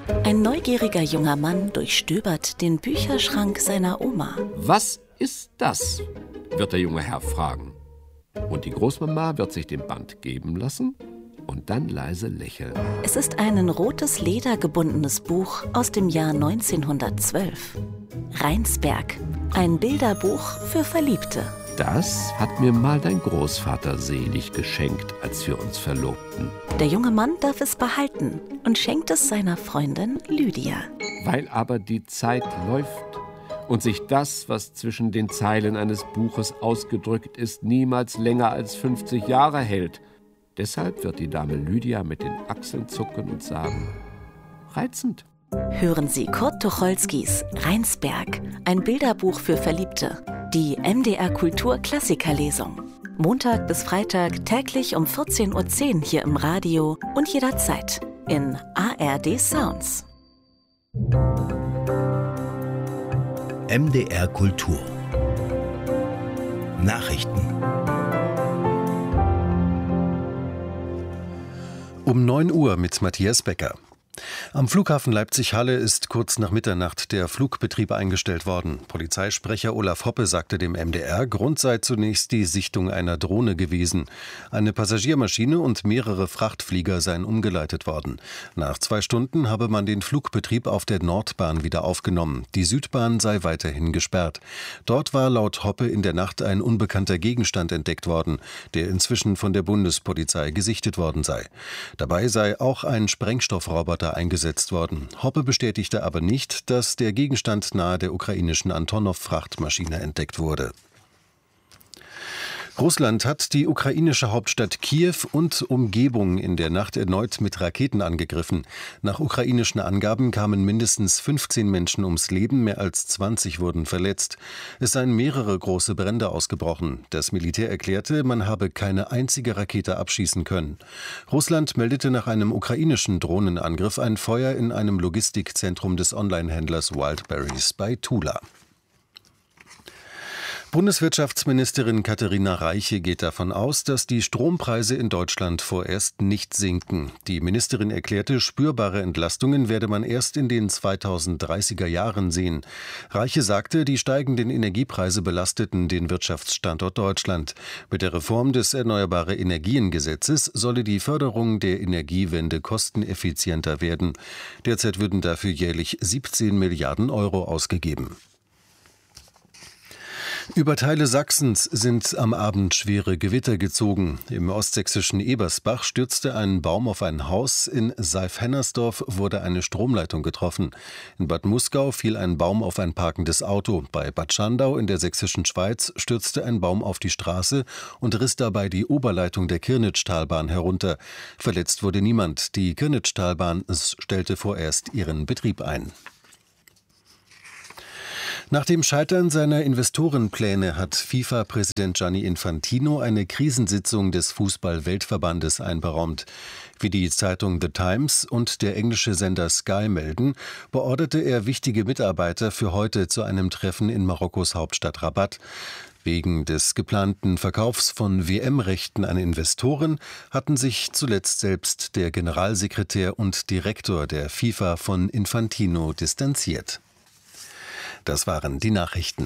Ein neugieriger junger Mann durchstöbert den Bücherschrank seiner Oma. Was ist das? Wird der junge Herr fragen. Und die Großmama wird sich den Band geben lassen und dann leise lächeln. Es ist ein in rotes Leder gebundenes Buch aus dem Jahr 1912. Rheinsberg, ein Bilderbuch für Verliebte. Das hat mir mal dein Großvater selig geschenkt, als wir uns verlobten. Der junge Mann darf es behalten und schenkt es seiner Freundin Lydia. Weil aber die Zeit läuft und sich das, was zwischen den Zeilen eines Buches ausgedrückt ist, niemals länger als 50 Jahre hält. Deshalb wird die Dame Lydia mit den Achseln zucken und sagen: reizend. Hören Sie Kurt Tucholskys Rheinsberg, ein Bilderbuch für Verliebte. Die MDR Kultur Klassikerlesung. Montag bis Freitag täglich um 14:10 Uhr hier im Radio und jederzeit in ARD Sounds. MDR Kultur Nachrichten. Um 9 Uhr mit Matthias Becker. Am Flughafen Leipzig-Halle ist kurz nach Mitternacht der Flugbetrieb eingestellt worden. Polizeisprecher Olaf Hoppe sagte dem MDR, Grund sei zunächst die Sichtung einer Drohne gewesen. Eine Passagiermaschine und mehrere Frachtflieger seien umgeleitet worden. Nach 2 Stunden habe man den Flugbetrieb auf der Nordbahn wieder aufgenommen. Die Südbahn sei weiterhin gesperrt. Dort war laut Hoppe in der Nacht ein unbekannter Gegenstand entdeckt worden, der inzwischen von der Bundespolizei gesichtet worden sei. Dabei sei auch ein Sprengstoffroboter eingesetzt worden. Hoppe bestätigte aber nicht, dass der Gegenstand nahe der ukrainischen Antonov-Frachtmaschine entdeckt wurde. Russland hat die ukrainische Hauptstadt Kiew und Umgebung in der Nacht erneut mit Raketen angegriffen. Nach ukrainischen Angaben kamen mindestens 15 Menschen ums Leben, mehr als 20 wurden verletzt. Es seien mehrere große Brände ausgebrochen. Das Militär erklärte, man habe keine einzige Rakete abschießen können. Russland meldete nach einem ukrainischen Drohnenangriff ein Feuer in einem Logistikzentrum des Onlinehändlers Wildberries bei Tula. Bundeswirtschaftsministerin Katharina Reiche geht davon aus, dass die Strompreise in Deutschland vorerst nicht sinken. Die Ministerin erklärte, spürbare Entlastungen werde man erst in den 2030er Jahren sehen. Reiche sagte, die steigenden Energiepreise belasteten den Wirtschaftsstandort Deutschland. Mit der Reform des Erneuerbare-Energien-Gesetzes solle die Förderung der Energiewende kosteneffizienter werden. Derzeit würden dafür jährlich 17 Milliarden Euro ausgegeben. Über Teile Sachsens sind am Abend schwere Gewitter gezogen. Im ostsächsischen Ebersbach stürzte ein Baum auf ein Haus. In Seif-Hennersdorf wurde eine Stromleitung getroffen. In Bad Muskau fiel ein Baum auf ein parkendes Auto. Bei Bad Schandau in der sächsischen Schweiz stürzte ein Baum auf die Straße und riss dabei die Oberleitung der Kirnitschtalbahn herunter. Verletzt wurde niemand. Die Kirnitschtalbahn stellte vorerst ihren Betrieb ein. Nach dem Scheitern seiner Investorenpläne hat FIFA-Präsident Gianni Infantino eine Krisensitzung des Fußball-Weltverbandes einberaumt. Wie die Zeitung The Times und der englische Sender Sky melden, beorderte er wichtige Mitarbeiter für heute zu einem Treffen in Marokkos Hauptstadt Rabat. Wegen des geplanten Verkaufs von WM-Rechten an Investoren hatten sich zuletzt selbst der Generalsekretär und Direktor der FIFA von Infantino distanziert. Das waren die Nachrichten.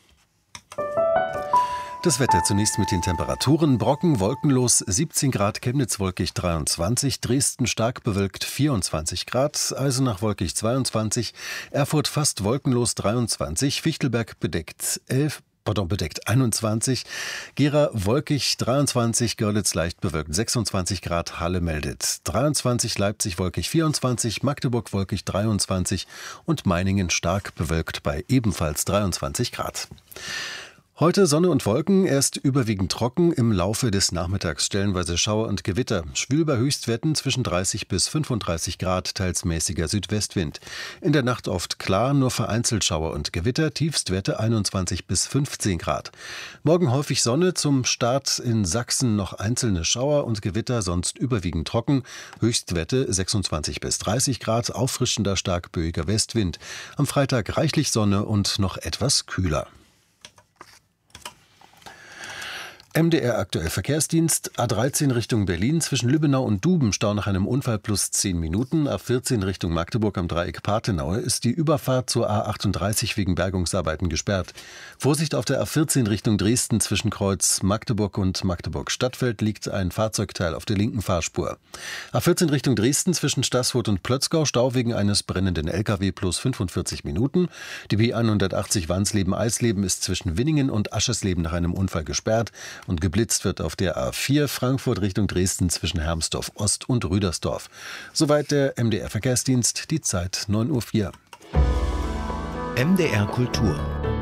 Das Wetter zunächst mit den Temperaturen. Brocken wolkenlos 17 Grad, Chemnitz wolkig 23, Dresden stark bewölkt 24 Grad, Eisenach wolkig 22, Erfurt fast wolkenlos 23, Fichtelberg bedeckt 21, Gera wolkig 23, Görlitz leicht bewölkt 26 Grad, Halle meldet 23, Leipzig wolkig 24, Magdeburg wolkig 23 und Meiningen stark bewölkt bei ebenfalls 23 Grad. Heute Sonne und Wolken, erst überwiegend trocken, im Laufe des Nachmittags stellenweise Schauer und Gewitter. Schwül bei Höchstwerten zwischen 30 bis 35 Grad, teils mäßiger Südwestwind. In der Nacht oft klar, nur vereinzelt Schauer und Gewitter, Tiefstwerte 21 bis 15 Grad. Morgen häufig Sonne, zum Start in Sachsen noch einzelne Schauer und Gewitter, sonst überwiegend trocken. Höchstwerte 26 bis 30 Grad, auffrischender stark böiger Westwind. Am Freitag reichlich Sonne und noch etwas kühler. MDR aktuell Verkehrsdienst, A13 Richtung Berlin, zwischen Lübbenau und Duben Stau nach einem Unfall plus 10 Minuten. A14 Richtung Magdeburg am Dreieck Pathenaue ist die Überfahrt zur A38 wegen Bergungsarbeiten gesperrt. Vorsicht auf der A14 Richtung Dresden, zwischen Kreuz Magdeburg und Magdeburg-Stadtfeld liegt ein Fahrzeugteil auf der linken Fahrspur. A14 Richtung Dresden, zwischen Staßfurt und Plötzgau, Stau wegen eines brennenden LKW plus 45 Minuten. Die B180 Wansleben-Eisleben ist zwischen Winningen und Aschersleben nach einem Unfall gesperrt. Und geblitzt wird auf der A4 Frankfurt Richtung Dresden zwischen Hermsdorf Ost und Rüdersdorf. Soweit der MDR Verkehrsdienst, die Zeit 9:04 Uhr. MDR Kultur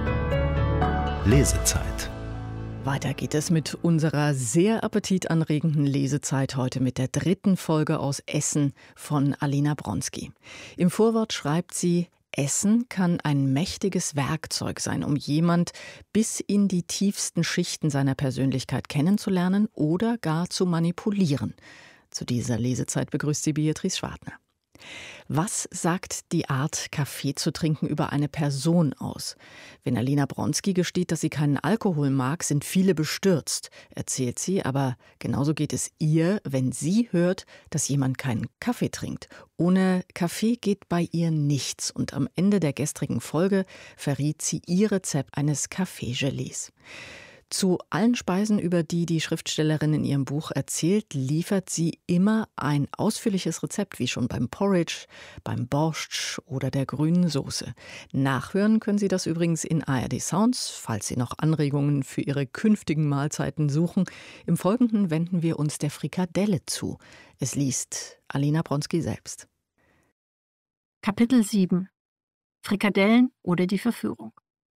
Lesezeit. Weiter geht es mit unserer sehr appetitanregenden Lesezeit heute mit der 3. Folge aus Essen von Alina Bronski. Im Vorwort schreibt sie: Essen kann ein mächtiges Werkzeug sein, um jemand bis in die tiefsten Schichten seiner Persönlichkeit kennenzulernen oder gar zu manipulieren. Zu dieser Lesezeit begrüßt sie Beatrice Schwartner. Was sagt die Art, Kaffee zu trinken, über eine Person aus? Wenn Alina Bronski gesteht, dass sie keinen Alkohol mag, sind viele bestürzt, erzählt sie. Aber genauso geht es ihr, wenn sie hört, dass jemand keinen Kaffee trinkt. Ohne Kaffee geht bei ihr nichts. Und am Ende der gestrigen Folge verriet sie ihr Rezept eines Kaffeegelees. Zu allen Speisen, über die die Schriftstellerin in ihrem Buch erzählt, liefert sie immer ein ausführliches Rezept, wie schon beim Porridge, beim Borscht oder der grünen Soße. Nachhören können Sie das übrigens in ARD Sounds, falls Sie noch Anregungen für Ihre künftigen Mahlzeiten suchen. Im Folgenden wenden wir uns der Frikadelle zu. Es liest Alina Bronski selbst. Kapitel 7: Frikadellen oder die Verführung.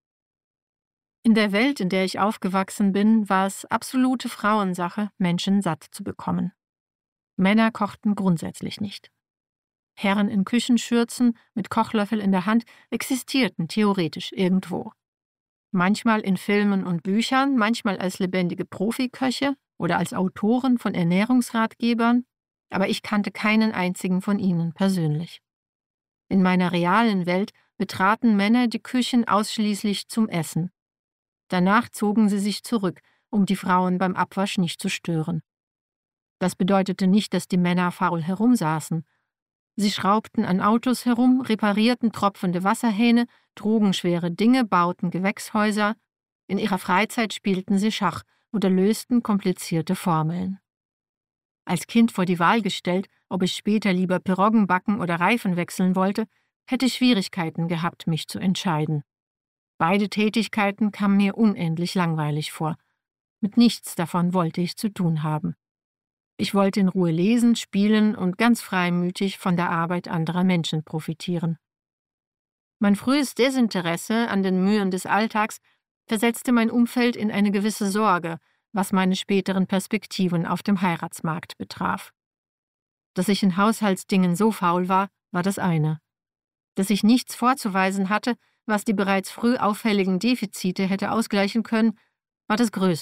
In der Welt, in der ich aufgewachsen bin, war es absolute Frauensache, Menschen satt zu bekommen. Männer kochten grundsätzlich nicht. Herren in Küchenschürzen mit Kochlöffel in der Hand existierten theoretisch irgendwo. Manchmal in Filmen und Büchern, manchmal als lebendige Profiköche oder als Autoren von Ernährungsratgebern, aber ich kannte keinen einzigen von ihnen persönlich. In meiner realen Welt betraten Männer die Küchen ausschließlich zum Essen. Danach zogen sie sich zurück, um die Frauen beim Abwasch nicht zu stören. Das bedeutete nicht, dass die Männer faul herumsaßen. Sie schraubten an Autos herum, reparierten tropfende Wasserhähne, trugen schwere Dinge, bauten Gewächshäuser. In ihrer Freizeit spielten sie Schach oder lösten komplizierte Formeln. Als Kind vor die Wahl gestellt, ob ich später lieber Piroggen backen oder Reifen wechseln wollte, hätte ich Schwierigkeiten gehabt, mich zu entscheiden. Beide Tätigkeiten kamen mir unendlich langweilig vor. Mit nichts davon wollte ich zu tun haben. Ich wollte in Ruhe lesen, spielen und ganz freimütig von der Arbeit anderer Menschen profitieren. Mein frühes Desinteresse an den Mühen des Alltags versetzte mein Umfeld in eine gewisse Sorge, was meine späteren Perspektiven auf dem Heiratsmarkt betraf. Dass ich in Haushaltsdingen so faul war, war das eine. Dass ich nichts vorzuweisen hatte, was die bereits früh auffälligen Defizite hätte ausgleichen können, war das größere